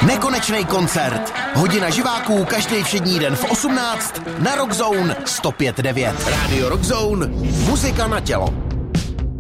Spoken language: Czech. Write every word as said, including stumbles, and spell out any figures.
Nekonečný koncert. Hodina živáků každý všední den v osmnáct na Rockzone sto pět devět. Rádio Rockzone. Muzika na tělo.